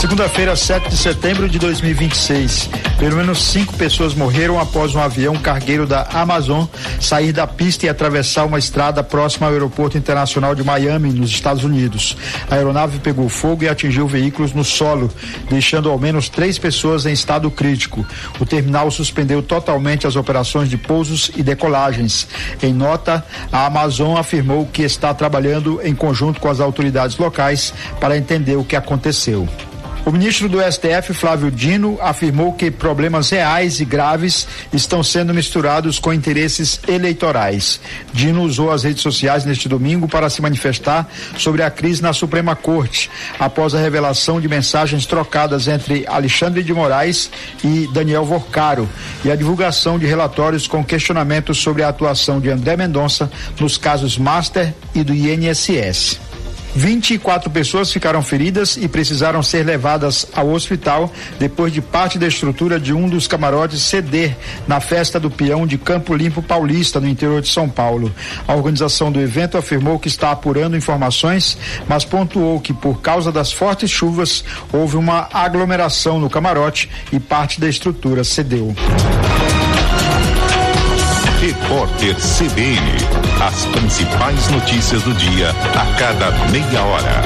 Segunda-feira, 7 de setembro de 2026. Pelo menos 5 pessoas morreram após um avião cargueiro da Amazon sair da pista e atravessar uma estrada próxima ao aeroporto internacional de Miami, nos Estados Unidos. A aeronave pegou fogo e atingiu veículos no solo, deixando ao menos 3 pessoas em estado crítico. O terminal suspendeu totalmente as operações de pousos e decolagens. Em nota, a Amazon afirmou que está trabalhando em conjunto com as autoridades locais para entender o que aconteceu. O ministro do STF, Flávio Dino, afirmou que problemas reais e graves estão sendo misturados com interesses eleitorais. Dino usou as redes sociais neste domingo para se manifestar sobre a crise na Suprema Corte, após a revelação de mensagens trocadas entre Alexandre de Moraes e Daniel Vorcaro e a divulgação de relatórios com questionamentos sobre a atuação de André Mendonça nos casos Master e do INSS. 24 pessoas ficaram feridas e precisaram ser levadas ao hospital depois de parte da estrutura de um dos camarotes ceder na festa do peão de Campo Limpo Paulista, no interior de São Paulo. A organização do evento afirmou que está apurando informações, mas pontuou que por causa das fortes chuvas houve uma aglomeração no camarote e parte da estrutura cedeu. Repórter CBN. As principais notícias do dia a cada meia hora.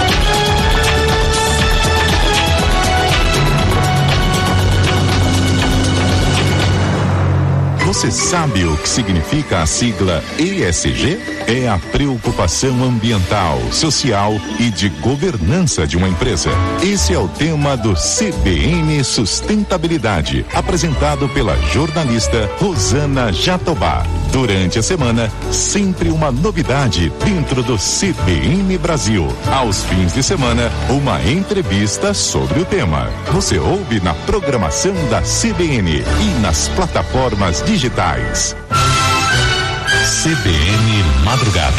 Você sabe o que significa a sigla ESG? É a preocupação ambiental, social e de governança de uma empresa. Esse é o tema do CBN Sustentabilidade, apresentado pela jornalista Rosana Jatobá. Durante a semana, sempre uma novidade dentro do CBN Brasil. Aos fins de semana, uma entrevista sobre o tema. Você ouve na programação da CBN e nas plataformas digitais. CBN Madrugada.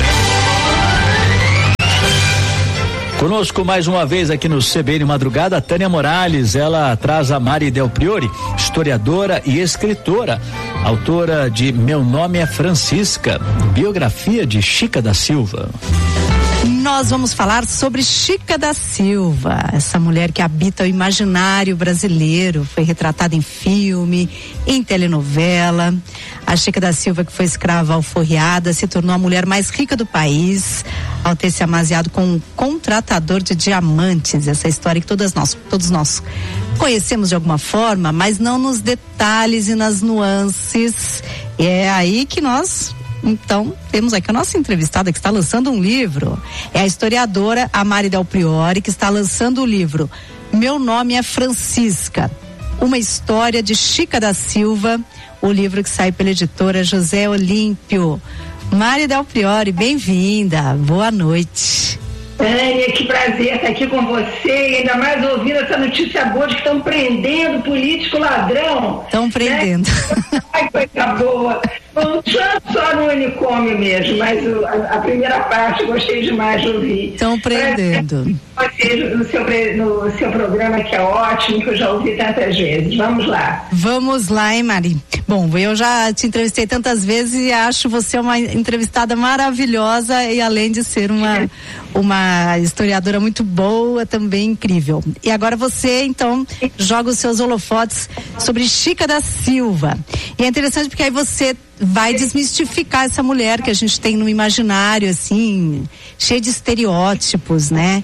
Conosco mais uma vez aqui no CBN Madrugada, a Tânia Morales. Ela traz a Mari Del Priore, historiadora e escritora, autora de Meu Nome é Francisca, biografia de Chica da Silva. Nós vamos falar sobre Chica da Silva, essa mulher que habita o imaginário brasileiro, foi retratada em filme, em telenovela. A Chica da Silva, que foi escrava alforriada, se tornou a mulher mais rica do país, ao ter se amaziado com um contratador de diamantes. Essa história que todos nós conhecemos de alguma forma, mas não nos detalhes e nas nuances. E é aí que nós... Então, temos aqui a nossa entrevistada que está lançando um livro. É a historiadora Mari Del Priore, que está lançando o livro Meu Nome é Francisca, uma história de Chica da Silva, o livro que sai pela editora José Olímpio. Mari Del Priore, bem-vinda, boa noite. Tânia, que prazer estar aqui com você, e ainda mais ouvindo essa notícia boa de que estão prendendo político ladrão. Estão prendendo. Né? Ai, coisa boa. Bom, só no unicórnio mesmo, mas a primeira parte eu gostei demais de ouvir. Estão prendendo. No seu programa, que é ótimo, que eu já ouvi tantas vezes. Vamos lá. Vamos lá, hein, Mari? Bom, eu já te entrevistei tantas vezes e acho você uma entrevistada maravilhosa e, além de ser uma historiadora muito boa, também incrível. E agora você, então, joga os seus holofotes sobre Chica da Silva. E é interessante porque aí você vai desmistificar essa mulher que a gente tem no imaginário, assim, cheia de estereótipos, né?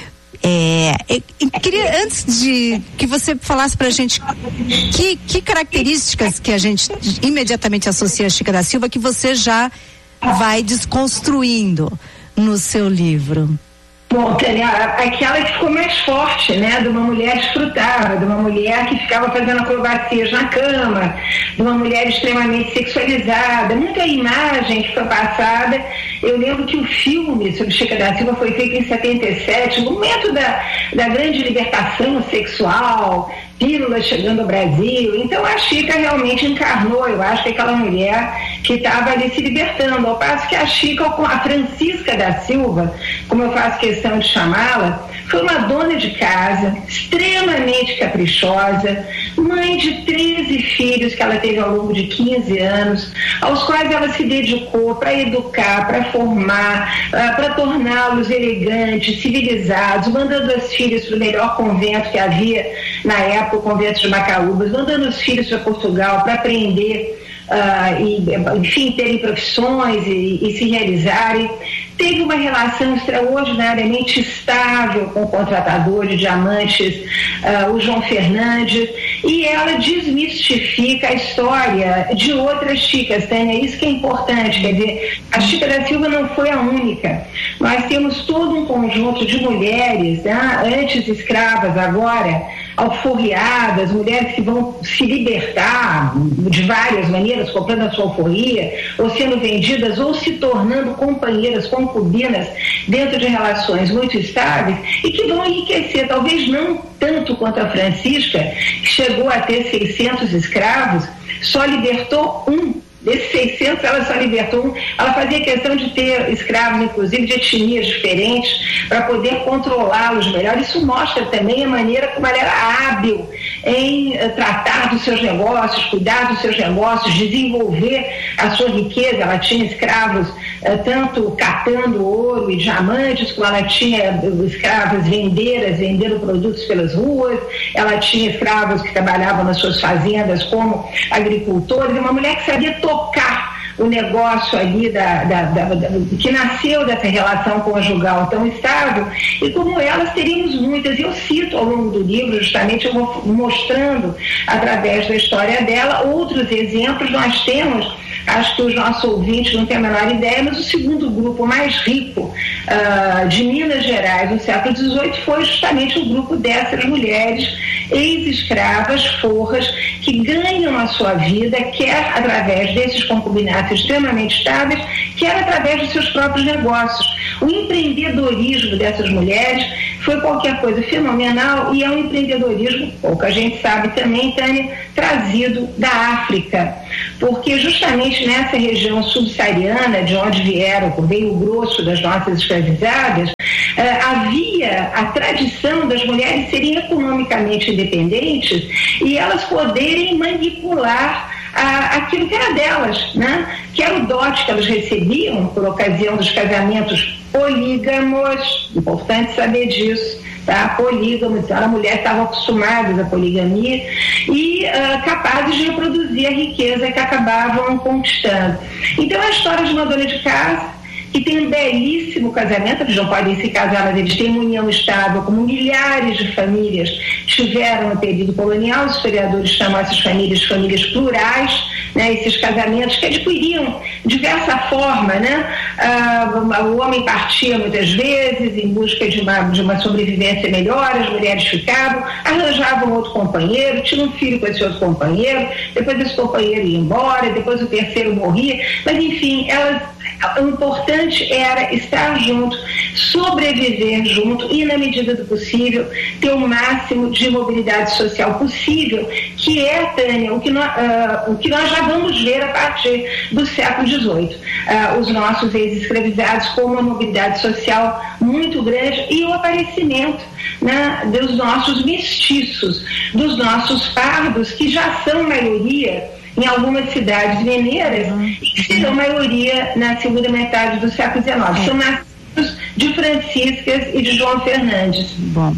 Queria, antes de que você falasse pra gente que características que a gente imediatamente associa a Chica da Silva que você já vai desconstruindo no seu livro. Bom, Tânia, aquela que ficou mais forte, né? De uma mulher desfrutável, de uma mulher que ficava fazendo acrobacias na cama, de uma mulher extremamente sexualizada, muita imagem que foi passada. Eu lembro que o filme sobre Chica da Silva foi feito em 77, no momento da grande libertação sexual, pílulas chegando ao Brasil. Então a Chica realmente encarnou, eu acho, que aquela mulher que estava ali se libertando, ao passo que a Chica, a Francisca da Silva, como eu faço questão de chamá-la, foi uma dona de casa, extremamente caprichosa, mãe de 13 filhos que ela teve ao longo de 15 anos, aos quais ela se dedicou para educar, para formar, para torná-los elegantes, civilizados, mandando as filhas para o melhor convento que havia na época, o convento de Macaúbas, mandando os filhos para Portugal para aprender, enfim, terem profissões e se realizarem. Teve uma relação extraordinariamente estável com o contratador de diamantes, o João Fernandes, e ela desmistifica a história de outras Chicas, Tânia, isso que é importante, quer dizer, a Chica da Silva não foi a única. Nós temos todo um conjunto de mulheres, antes escravas, agora alforriadas, mulheres que vão se libertar de várias maneiras, comprando a sua alforria, ou sendo vendidas, ou se tornando companheiras, concubinas, dentro de relações muito estáveis, e que vão enriquecer, talvez não tanto quanto a Francisca, que chegou a ter 600 escravos, só libertou um. Desses 600, ela só libertou um. Ela fazia questão de ter escravos, inclusive, de etnias diferentes, para poder controlá-los melhor. Isso mostra também a maneira como ela era hábil em tratar dos seus negócios, cuidar dos seus negócios, desenvolver a sua riqueza. Ela tinha escravos tanto catando ouro e diamantes, como ela tinha escravas vendendo produtos pelas ruas. Ela tinha escravos que trabalhavam nas suas fazendas como agricultores. Uma mulher que sabia tocar o negócio ali que nasceu dessa relação conjugal tão estável, e como elas teríamos muitas. Eu cito ao longo do livro, justamente, eu vou mostrando através da história dela outros exemplos. Nós temos, acho que os nossos ouvintes não têm a menor ideia, mas o segundo grupo mais rico de Minas Gerais no século XVIII foi justamente o grupo dessas mulheres ex-escravas, forras, que ganham a sua vida, quer através desses concubinatos extremamente estáveis, quer através dos seus próprios negócios. O empreendedorismo dessas mulheres foi qualquer coisa fenomenal, e é um empreendedorismo, pouca gente sabe também, Tânia, trazido da África, porque justamente nessa região subsaariana, de onde veio o grosso das nossas escravizadas, havia a tradição das mulheres serem economicamente independentes e elas poderem manipular aquilo que era delas, né? Que era o dote que elas recebiam por ocasião dos casamentos polígamos. Importante saber disso, tá? Polígamos, então a mulher estava acostumada à poligamia e capazes de reproduzir a riqueza que acabavam conquistando. Então a história de uma dona de casa que tem um belíssimo casamento, eles não podem se casar, mas eles têm uma união estável, como milhares de famílias tiveram no período colonial. Os historiadores chamam essas famílias plurais, né? Esses casamentos que adquiriam diversa forma, né? O homem partia muitas vezes em busca de uma sobrevivência melhor, as mulheres ficavam, arranjavam outro companheiro, tinham um filho com esse outro companheiro, depois esse companheiro ia embora, depois o terceiro morria, mas enfim, o importante era estar junto, sobreviver junto e, na medida do possível, ter o máximo de mobilidade social possível, que é, Tânia, o que nós já vamos ver a partir do século XVIII. Os nossos ex-escravizados com uma mobilidade social muito grande e o aparecimento, né, dos nossos mestiços, dos nossos pardos, que já são maioria em algumas cidades mineiras e que serão maioria na segunda metade do século XIX. São nascidos de Franciscas e de João Fernandes. Bom,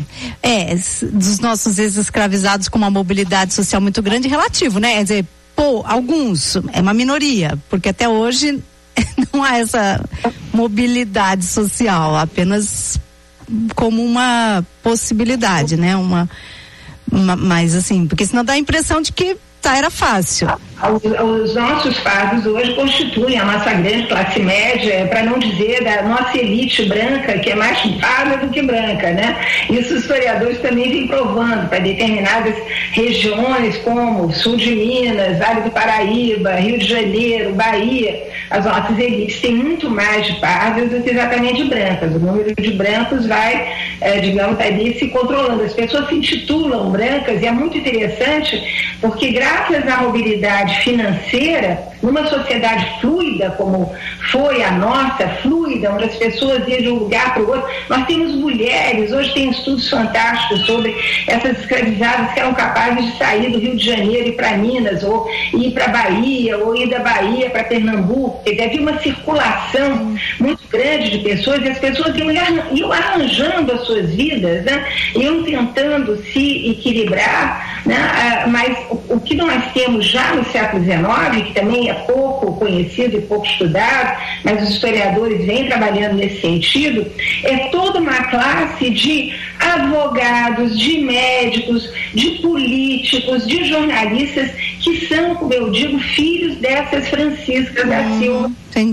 dos nossos ex-escravizados com uma mobilidade social muito grande, relativo, né? Quer dizer, alguns, é uma minoria, porque até hoje não há essa mobilidade social, apenas como uma possibilidade, né? Mas assim, porque senão dá a impressão de que era fácil. Os nossos fardos hoje constituem a nossa grande classe média, para não dizer da nossa elite branca, que é mais parda do que branca, né? Isso os historiadores também vêm provando para determinadas regiões como sul de Minas, Vale do Paraíba, Rio de Janeiro, Bahia. As nossas elites têm muito mais de pardas do que exatamente de brancas. O número de brancos vai, digamos, ali se controlando. As pessoas se intitulam brancas, e é muito interessante porque graças à mobilidade financeira, numa sociedade fluida como foi a nossa, fluida, onde as pessoas iam de um lugar para o outro, nós temos mulheres, hoje tem estudos fantásticos sobre essas escravizadas que eram capazes de sair do Rio de Janeiro e ir para Minas, ou ir para Bahia, ou ir da Bahia para Pernambuco. Havia uma circulação muito grande de pessoas, e as pessoas iam arranjando as suas vidas, né? Iam tentando se equilibrar, né? Mas o que nós temos já no século XIX, que também é pouco conhecido e pouco estudado, mas os historiadores vêm trabalhando nesse sentido, é toda uma classe de advogados, de médicos, de políticos, de jornalistas, que são, como eu digo, filhos dessas Franciscas da Silva,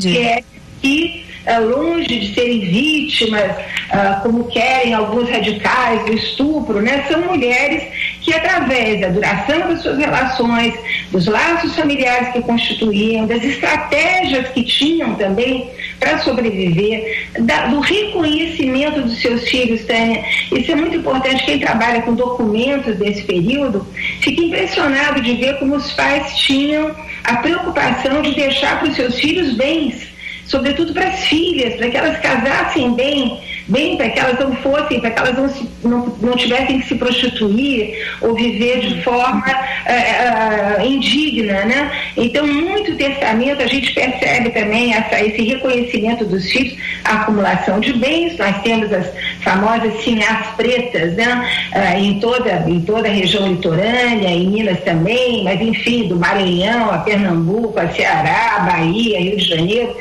que longe de serem vítimas, como querem alguns radicais do estupro, né? São mulheres que, através da duração das suas relações, dos laços familiares que constituíam, das estratégias que tinham também para sobreviver, do reconhecimento dos seus filhos, Tânia. Isso é muito importante. Quem trabalha com documentos desse período fica impressionado de ver como os pais tinham a preocupação de deixar para os seus filhos bens, sobretudo para as filhas, para que elas casassem bem, para que elas não fossem, para que elas não tivessem que se prostituir ou viver de forma indigna, né? Então, muito testamento, a gente percebe também esse reconhecimento dos filhos, a acumulação de bens. Nós temos as famosas sinhás pretas, né? Em toda a região litorânea, em Minas também, mas enfim, do Maranhão a Pernambuco, a Ceará, a Bahia, Rio de Janeiro,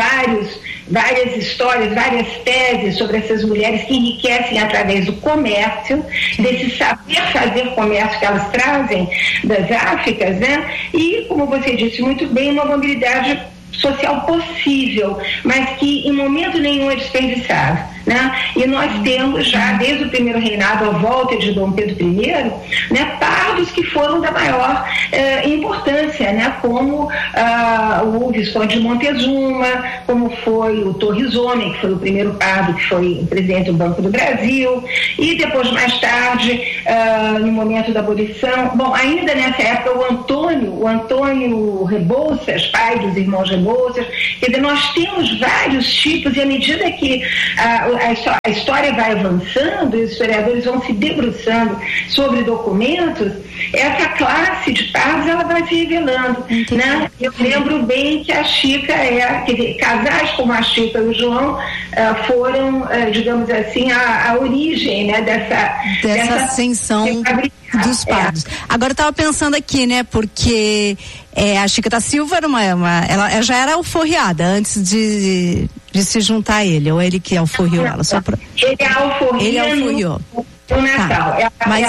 várias histórias, várias teses sobre essas mulheres que enriquecem através do comércio, desse saber fazer comércio que elas trazem das Áfricas, né? E, como você disse muito bem, uma mobilidade social possível, mas que em momento nenhum é desperdiçado, né? E nós temos já, desde o primeiro reinado, a volta de Dom Pedro I, né, pardos que foram da maior importância, né? Como o Visconde de Montezuma, como foi o Torres Homem, que foi o primeiro pardo que foi presidente do Banco do Brasil, e depois, mais tarde, no momento da abolição, bom, ainda nessa época, o Antônio Rebouças, pai dos irmãos Rebouças. Quer dizer, nós temos vários tipos, e à medida que a história vai avançando e os historiadores vão se debruçando sobre documentos, essa classe de pardos ela vai se revelando, né? Eu lembro bem que a Chica quer dizer, casais como a Chica e o João foram, digamos assim, a origem, né, dessa ascensão dos pardos. Agora eu estava pensando aqui, né, porque a Chica da Silva era ela já era alforriada antes de se juntar a ele, ou ele que alforriou ela? Ele alforriou. No Natal. Tá. Mas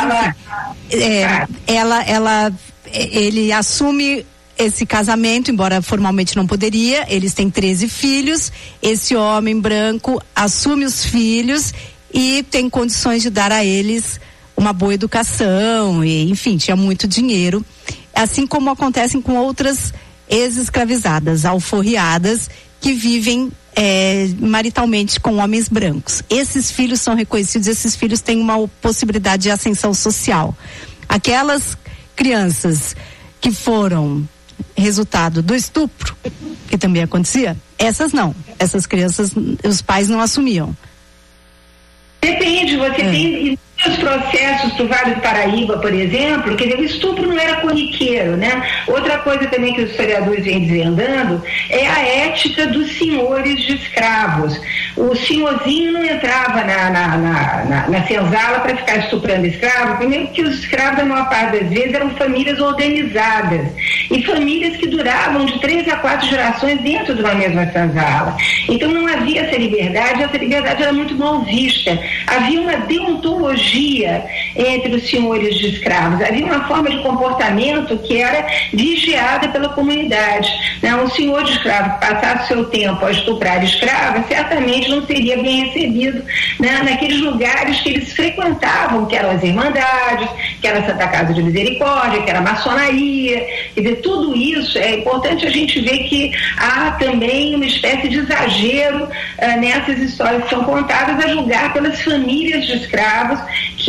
enfim, ele assume esse casamento, embora formalmente não poderia. Eles têm 13 filhos. Esse homem branco assume os filhos e tem condições de dar a eles uma boa educação e, enfim, tinha muito dinheiro, assim como acontecem com outras ex-escravizadas, alforriadas, que vivem maritalmente com homens brancos. Esses filhos são reconhecidos, esses filhos têm uma possibilidade de ascensão social. Aquelas crianças que foram resultado do estupro, que também acontecia, essas não. Essas crianças, os pais não assumiam. Depende, você tem os processos do Vale do Paraíba, por exemplo, quer dizer, o estupro não era corriqueiro, né? Outra coisa também que os historiadores vêm desvendando é a ética dos senhores de escravos. O senhorzinho não entrava na senzala para ficar estuprando escravo, primeiro que os escravos, a maior parte das vezes, eram famílias organizadas e famílias que duravam de 3 a 4 gerações dentro de uma mesma senzala. Então não havia essa liberdade era muito mal vista. Havia uma deontologia entre os senhores de escravos, havia uma forma de comportamento que era vigiada pela comunidade, né? Um senhor de escravo que passasse seu tempo a estuprar escrava certamente não seria bem recebido, né? Naqueles lugares que eles frequentavam, que eram as irmandades, que era a Santa Casa de Misericórdia, que era a maçonaria. Quer dizer, tudo isso é importante a gente ver que há também uma espécie de exagero nessas histórias que são contadas, a julgar pelas famílias de escravos que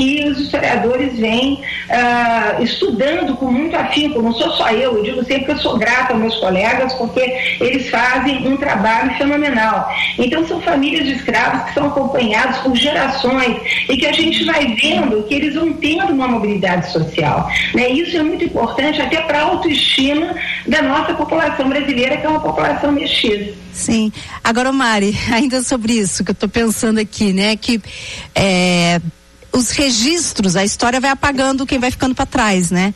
que os historiadores vêm estudando com muito afinco. Não sou só eu digo sempre que eu sou grata aos meus colegas, porque eles fazem um trabalho fenomenal. Então são famílias de escravos que são acompanhados por gerações e que a gente vai vendo que eles vão tendo uma mobilidade social, né? Isso é muito importante até para a autoestima da nossa população brasileira, que é uma população mestiça. Sim. Agora, Mari, ainda sobre isso que eu estou pensando aqui, né? Que os registros, a história vai apagando quem vai ficando para trás, né?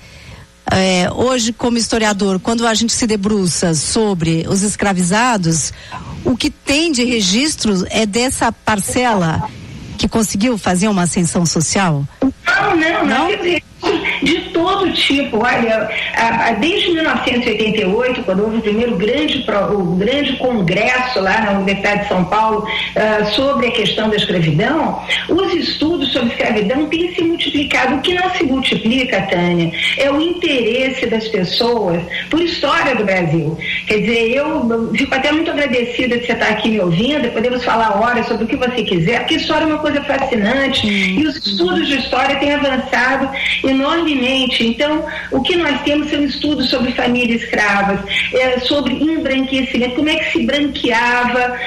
Hoje, como historiador, quando a gente se debruça sobre os escravizados, o que tem de registros é dessa parcela que conseguiu fazer uma ascensão social? Não. De todo tipo. Olha, desde 1988, quando houve o primeiro grande congresso lá na Universidade de São Paulo sobre a questão da escravidão, os estudos sobre escravidão têm se multiplicado. O que não se multiplica, Tânia, é o interesse das pessoas por história do Brasil. Quer dizer, eu fico até muito agradecida de você estar aqui me ouvindo, podemos falar horas sobre o que você quiser, porque história é uma coisa fascinante e os estudos de história têm avançado enormemente. Então, o que nós temos são estudos sobre famílias escravas, sobre embranquecimento, como é que se branqueava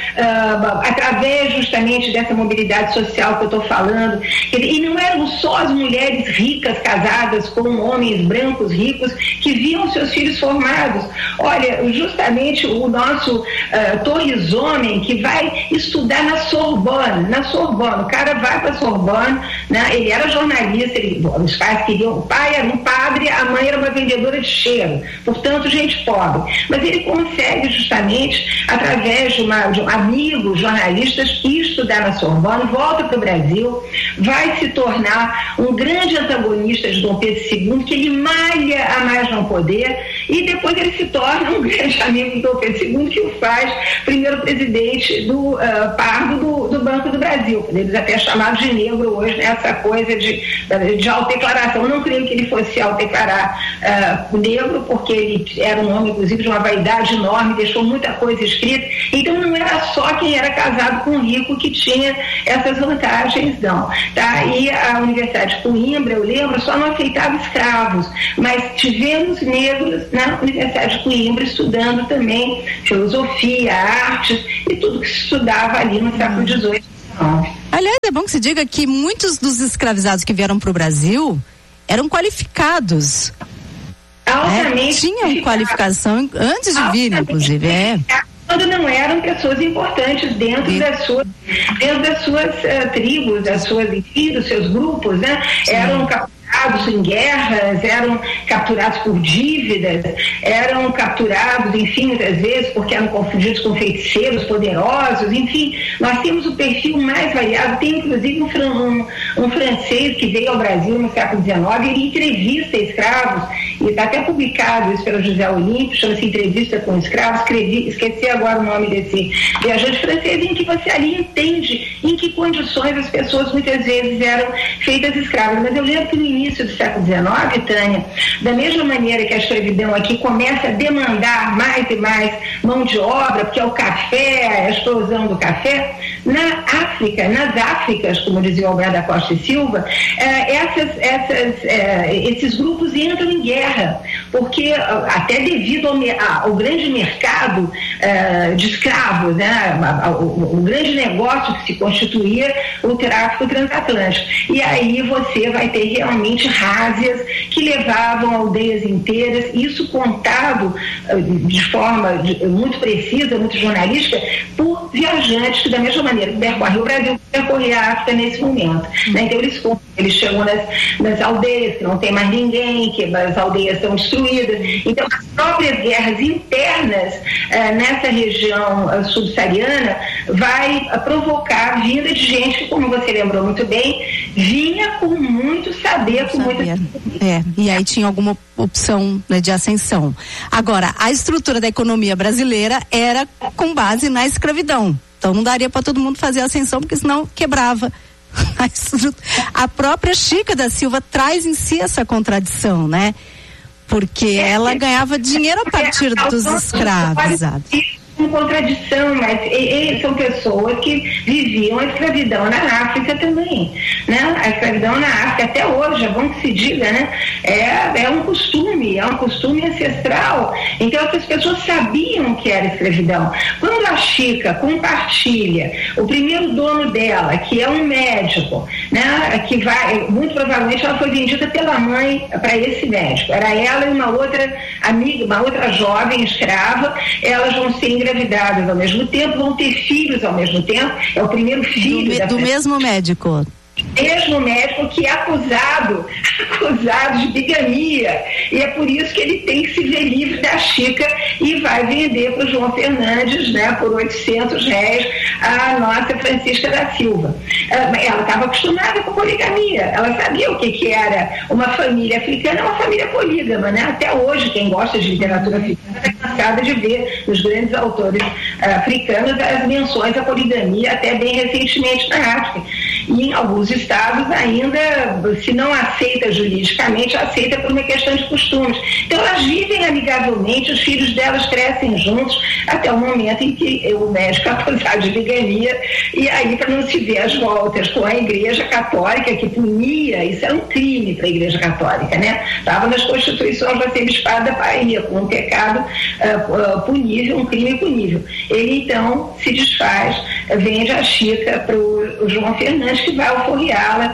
através justamente dessa mobilidade social que eu estou falando. E não eram só as mulheres ricas casadas com homens brancos ricos que viam seus filhos formados. Olha, justamente o nosso Torres Homem, que vai estudar na Sorbonne, o cara vai para a Sorbonne, né? Ele era jornalista, os pais queriam, o pai era um padre, a mãe era uma vendedora de cheiro, portanto gente pobre, mas ele consegue justamente através de amigos jornalistas estudar na Sorbonne, volta para o Brasil, vai se tornar um grande antagonista de Dom Pedro II, que ele malha a mais não poder, e depois ele se torna um grande amigo de Dom Pedro II, que o faz primeiro presidente do Pardo do Banco do Brasil, eles até chamados de negro hoje, né? Essa coisa de autodeclaração. Eu não creio que ele fosse autodeclarar negro, porque ele era um homem, inclusive, de uma vaidade enorme, deixou muita coisa escrita. Então não era só quem era casado com rico que tinha essas vantagens, não. Tá? E a Universidade de Coimbra, eu lembro, só não aceitava escravos, mas tivemos negros na Universidade de Coimbra estudando também filosofia, artes e tudo que se estudava ali no século XVIII. Aliás, é bom que se diga que muitos dos escravizados que vieram para o Brasil eram qualificados. Altamente tinham qualificação antes de vir, inclusive. Quando não eram pessoas importantes dentro das suas tribos, dos seus grupos, né? Sim. Eram capturados em guerras, eram capturados por dívidas, eram capturados, enfim, muitas vezes porque eram confundidos com feiticeiros poderosos, enfim, nós temos o perfil mais variado. Tem inclusive um francês que veio ao Brasil no século XIX, ele entrevista escravos, e está até publicado isso pelo José Olímpio, chama-se Entrevista com Escravos, esqueci agora o nome desse viajante francês, em que você ali entende em que condições as pessoas muitas vezes eram feitas escravas. Mas eu lembro que no início do século XIX, Tânia, da mesma maneira que a escravidão aqui começa a demandar mais e mais mão de obra, porque é o café, a explosão do café, na África, nas Áfricas, como dizia o Alberto da Costa e Silva, esses grupos entram em guerra, porque até devido ao grande mercado de escravos, né, o grande negócio que se constituía o tráfico transatlântico. E aí você vai ter realmente rázias que levavam aldeias inteiras, isso contado de forma muito precisa, muito jornalística, por viajantes que, da mesma maneira que percorrem o Brasil, percorrem a África nesse momento. Né? Então eles chegam nas aldeias que não tem mais ninguém, que as aldeias são destruídas. Então as próprias guerras internas nessa região subsaariana vai provocar a vinda de gente que, como você lembrou muito bem, vinha com muito saber, com muita... E aí tinha alguma opção, né, de ascensão. Agora, a estrutura da economia brasileira era com base na escravidão. Então não daria para todo mundo fazer ascensão, porque senão quebrava. A própria Chica da Silva traz em si essa contradição, né? Porque ela ganhava dinheiro a partir dos escravizados. uma contradição, mas são pessoas que viviam a escravidão na África também, né? A escravidão na África até hoje, é bom que se diga, né? É um costume ancestral. Então essas pessoas sabiam que era escravidão. Quando a Chica compartilha, o primeiro dono dela, que é um médico, né? Que muito provavelmente ela foi vendida pela mãe para esse médico. Era ela e uma outra amiga, uma outra jovem escrava. Elas vão ser engravidadas ao mesmo tempo, vão ter filhos ao mesmo tempo. É o primeiro filho do mesmo médico. Mesmo médico que é acusado de bigamia, e é por isso que ele tem que se ver livre da Chica e vai vender para o João Fernandes, né, por R$800 a nossa Francisca da Silva. Ela estava acostumada com poligamia, ela sabia o que era uma família africana, uma família polígama, né? Até hoje quem gosta de literatura africana está cansada de ver nos grandes autores africanos as menções à poligamia, até bem recentemente na África. E em alguns estados ainda, se não aceita juridicamente, aceita por uma questão de costumes. Então elas vivem amigavelmente, os filhos delas crescem juntos até o momento em que o médico é acusado de bigamia, e aí para não se ver as voltas com a Igreja Católica, que punia, isso era um crime para a Igreja Católica, né? Estava nas constituições da Arcebispada da Bahia, com um pecado punível, um crime punível. Ele então se desfaz, vende a Chica para o João Fernandes, que vai alforriá-la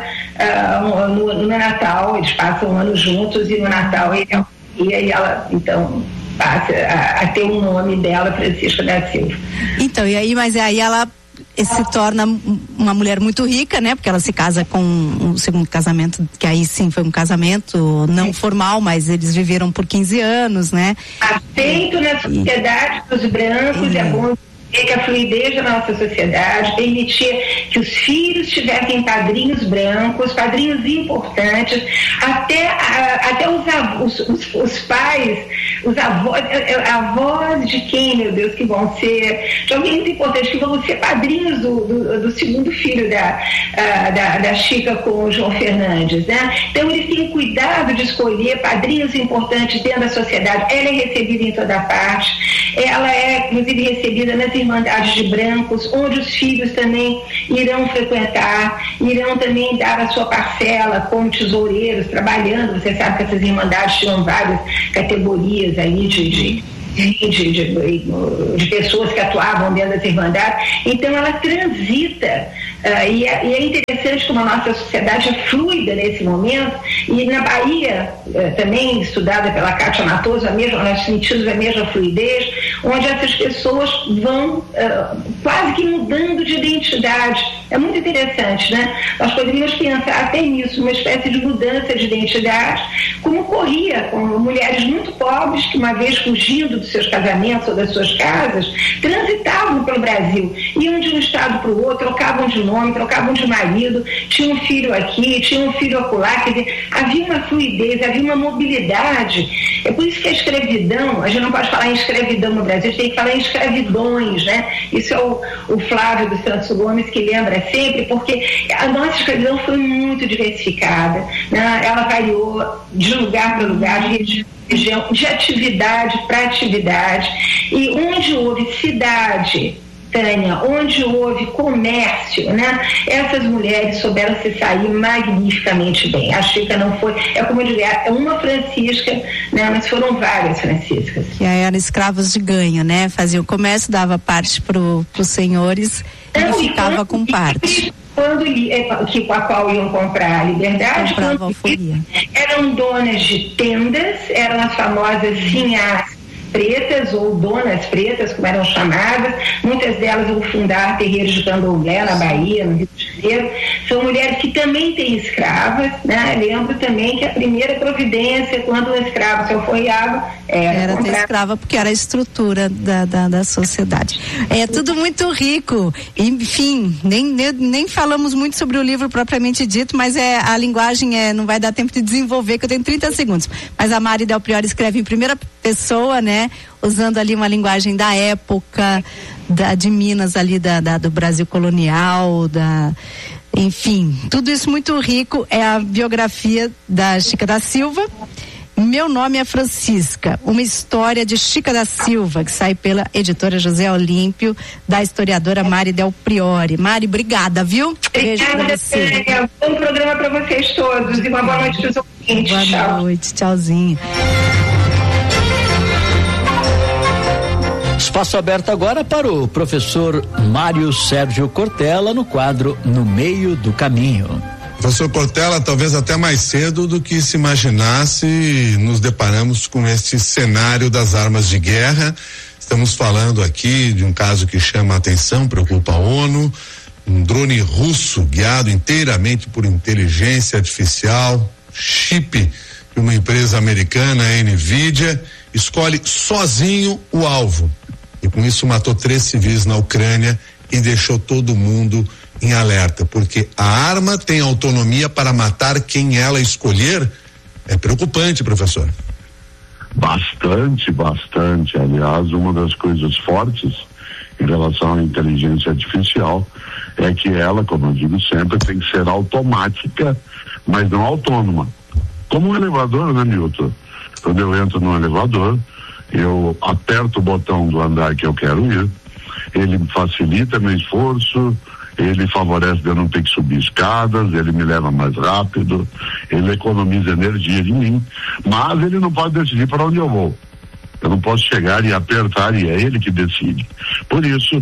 no Natal. Eles passam um ano juntos e no Natal e ela então passa a ter o nome dela, Francisca da Silva. Então, e aí, mas aí ela se torna uma mulher muito rica, né? Porque ela se casa com um segundo casamento, que aí sim foi um casamento não formal, mas eles viveram por 15 anos, né? Aceito na sociedade dos brancos, é bom que a fluidez da nossa sociedade permitia que os filhos tivessem padrinhos brancos, padrinhos importantes, até os pais, os avós de quem, meu Deus, que vão ser, de alguém muito importante, que vão ser padrinhos do segundo filho da Chica com o João Fernandes, né? Então eles têm cuidado de escolher padrinhos importantes dentro da sociedade. Ela é recebida em toda parte, ela é inclusive recebida nas Irmandades de Brancos, onde os filhos também irão frequentar, irão também dar a sua parcela como tesoureiros, trabalhando. Você sabe que essas Irmandades tinham várias categorias aí de pessoas que atuavam dentro das Irmandades. Então ela transita, e é interessante como a nossa sociedade é fluida nesse momento, e na Bahia, também estudada pela Cátia Matoso, nós sentimos a mesma fluidez, onde essas pessoas vão quase que mudando de identidade. É muito interessante, né? Nós poderíamos pensar até nisso, uma espécie de mudança de identidade, como ocorria com mulheres muito pobres que, uma vez fugindo dos seus casamentos ou das suas casas, transitavam pelo Brasil, iam de um estado para o outro, trocavam de nome, trocavam de marido, tinham um filho aqui, tinham um filho acolá. Quer dizer, havia uma fluidez, havia uma mobilidade. É por isso que a escravidão, a gente não pode falar em escravidão no Brasil, a gente tem que falar em escravidões, né? Isso é o Flávio dos Santos Gomes que lembra sempre, porque a nossa escravidão foi muito diversificada, né? Ela variou de lugar para lugar, de região, de atividade para atividade, e onde houve cidade, Tânia, onde houve comércio, né? Essas mulheres souberam se sair magnificamente bem. A Chica não foi, como eu digo, é uma Francisca, né? Mas foram várias Franciscas. Que aí eram escravos de ganho, né? Fazia o comércio, dava parte para os senhores e ficava com parte. Com a qual iam comprar a liberdade, eram donas de tendas, eram as famosas sinhás pretas ou donas pretas, como eram chamadas. Muitas delas vão fundar terreiros de candomblé na Bahia, no Rio de Janeiro. São mulheres que também têm escravas, né? Lembro também que a primeira providência, quando um escravo se alforriava, era ter escrava, porque era a estrutura da sociedade. É tudo muito rico. Enfim, nem falamos muito sobre o livro propriamente dito, mas a linguagem não vai dar tempo de desenvolver, que eu tenho 30 segundos. Mas a Mari Del Priore escreve em primeira pessoa, né? Usando ali uma linguagem da época, de Minas ali, do Brasil colonial, enfim, tudo isso muito rico. É a biografia da Chica da Silva, Meu Nome é Francisca, uma história de Chica da Silva, que sai pela editora José Olímpio, da historiadora Mari Del Priori. Mari, obrigada, viu? Beijo pra você. Bom programa para vocês todos e uma boa noite para os ouvintes. Boa noite, tchauzinho. Espaço aberto agora para o professor Mário Sérgio Cortella no quadro No Meio do Caminho. Professor Cortella, talvez até mais cedo do que se imaginasse, nos deparamos com este cenário das armas de guerra. Estamos falando aqui de um caso que chama a atenção, preocupa a ONU, um drone russo guiado inteiramente por inteligência artificial, chip de uma empresa americana, a Nvidia, escolhe sozinho o alvo. E com isso matou 3 civis na Ucrânia e deixou todo mundo em alerta, porque a arma tem autonomia para matar quem ela escolher. É preocupante, professor. Bastante. Aliás, uma das coisas fortes em relação à inteligência artificial é que ela, como eu digo sempre, tem que ser automática, mas não autônoma. Como um elevador, né, Milton? Quando eu entro no elevador, eu aperto o botão do andar que eu quero ir, ele facilita meu esforço, ele favorece de eu não ter que subir escadas, ele me leva mais rápido, ele economiza energia de mim, mas ele não pode decidir para onde eu vou. Eu não posso chegar e apertar, e é ele que decide. Por isso,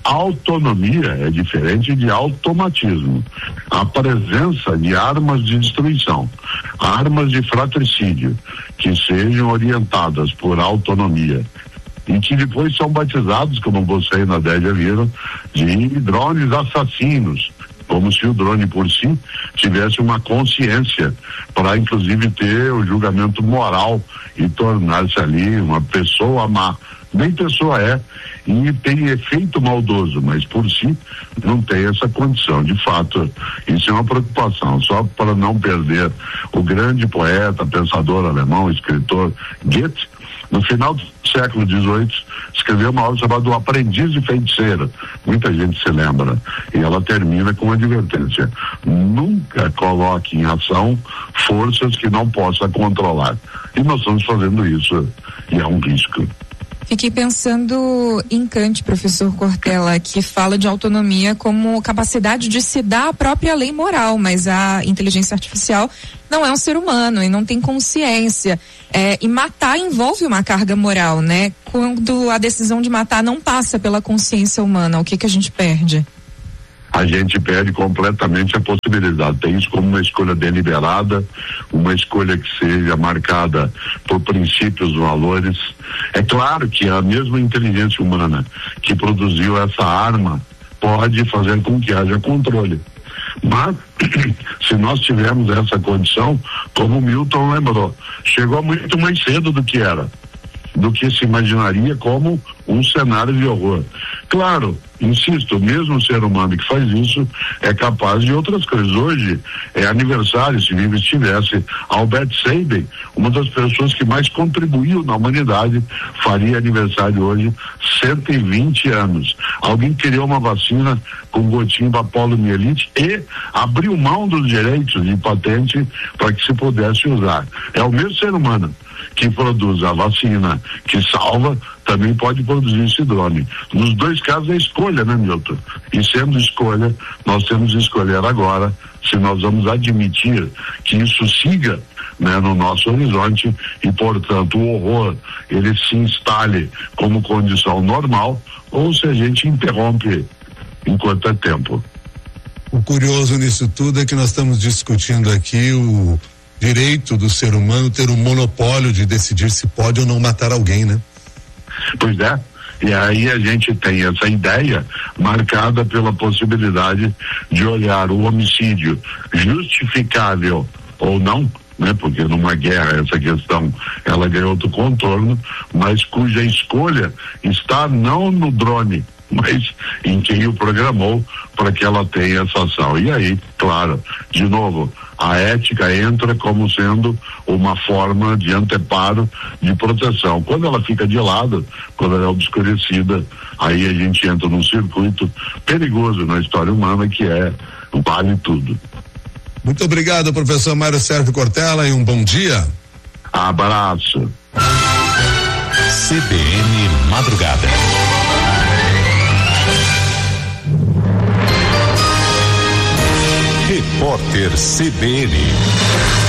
autonomia é diferente de automatismo. A presença de armas de destruição, armas de fratricídio, que sejam orientadas por autonomia, e que depois são batizados, como você e Nadélia viram, de drones assassinos, como se o drone por si tivesse uma consciência para inclusive ter o julgamento moral e tornar-se ali uma pessoa má. Nem pessoa é, e tem efeito maldoso, mas por si não tem essa condição. De fato, isso é uma preocupação. Só para não perder o grande poeta, pensador alemão, escritor Goethe, no final do século XVIII, escreveu uma obra chamada O Aprendiz de Feiticeira. Muita gente se lembra. E ela termina com uma advertência: nunca coloque em ação forças que não possa controlar. E nós estamos fazendo isso, e é um risco. Fiquei pensando em Kant, professor Cortella, que fala de autonomia como capacidade de se dar a própria lei moral, mas a inteligência artificial não é um ser humano e não tem consciência. E matar envolve uma carga moral, né? Quando a decisão de matar não passa pela consciência humana, o que a gente perde? A gente perde completamente a possibilidade. Tem isso como uma escolha deliberada, uma escolha que seja marcada por princípios, valores. É claro que a mesma inteligência humana que produziu essa arma pode fazer com que haja controle. Mas, se nós tivermos essa condição, como o Milton lembrou, chegou muito mais cedo do que se imaginaria como um cenário de horror. Claro, insisto, mesmo o ser humano que faz isso é capaz de outras coisas. Hoje é aniversário, se vivo estivesse, Albert Sabin, uma das pessoas que mais contribuiu na humanidade, faria aniversário hoje, 120 anos. Alguém criou uma vacina com gotinho da poliomielite e abriu mão dos direitos de patente para que se pudesse usar. É o mesmo ser humano que produz a vacina que salva, também pode produzir esse drone. Nos dois casos é escolha, né, Milton? E sendo escolha, nós temos que escolher agora se nós vamos admitir que isso siga, né, no nosso horizonte e, portanto, o horror ele se instale como condição normal, ou se a gente interrompe enquanto é tempo. O curioso nisso tudo é que nós estamos discutindo aqui o direito do ser humano ter um monopólio de decidir se pode ou não matar alguém, né? Pois é, e aí a gente tem essa ideia marcada pela possibilidade de olhar o homicídio justificável ou não, né? Porque numa guerra essa questão ela ganhou outro contorno, mas cuja escolha está não no drone, mas em quem o programou para que ela tenha essa ação. E aí, claro, de novo, a ética entra como sendo uma forma de anteparo, de proteção. Quando ela fica de lado, quando ela é obscurecida, aí a gente entra num circuito perigoso na história humana, que é vale tudo. Muito obrigado, professor Mário Sérgio Cortella, e um bom dia. Abraço. CBN Madrugada. Repórter CBN.